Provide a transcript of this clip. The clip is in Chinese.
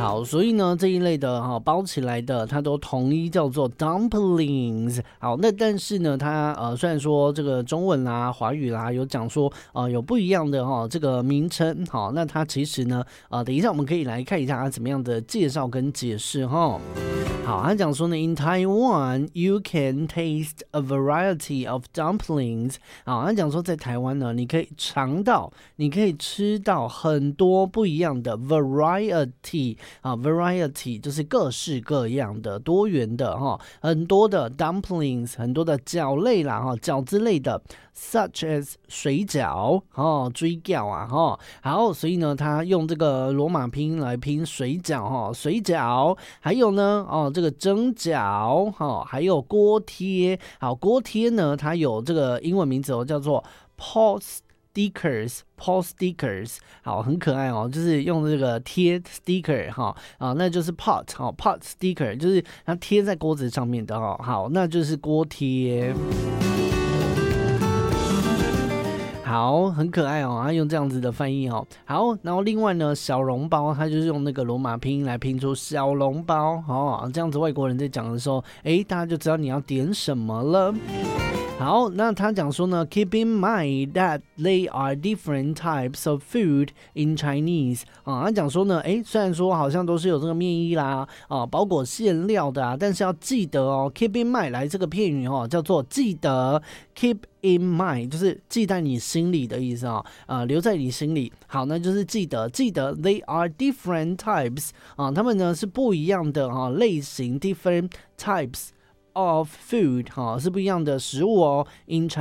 好，所以呢这一类的包起来的，它都统一叫做 dumplings。好，那但是呢，它虽然说这个中文啦、华语啦有讲说有不一样的这个名称，好，那它其实呢等一下我们可以来看一下它怎么样的介绍跟解释哈。好，他讲说呢 ，In Taiwan, you can taste a variety of dumplings。好，他讲说在台湾呢，你可以尝到，你可以吃到很多不一样的 variety。啊 ，variety 就是各式各样的、多元的哈，很多的 dumplings， 很多的饺类啦哈，饺子类的。such as 水饺水饺啊好，所以呢，他用这个罗马拼音来拼水饺水饺，还有呢这个蒸饺还有锅贴。好，锅贴呢，它有这个英文名字叫做 pot stickers， 好，很可爱就是用这个贴 sticker 那就是 pot sticker， 就是它贴在锅子上面的好，那就是锅贴。好，很可爱他用这样子的翻译好，然后另外呢，小笼包它就是用那个罗马拼音来拼出小笼包这样子外国人在讲的时候，大家就知道你要点什么了。好，那他讲说呢 ，Keep in mind that they are different types of food in Chinese。他讲说呢，虽然说好像都是有这个面衣啦，包裹馅料的但是要记得，Keep in mind 来这个片语叫做记得 ，Keep in mind 就是记在你心里的意思留在你心里。好，那就是记得 they are different types 他们呢是不一样的类型 ，different types of food 是不一样的食物in Chinese。